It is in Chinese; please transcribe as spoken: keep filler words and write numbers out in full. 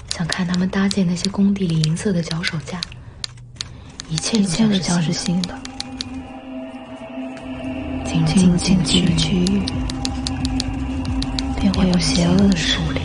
想看他们搭建那些工地里银色的脚手架，一切一切都将是新的。进入进去的区域，便会有邪恶的数量。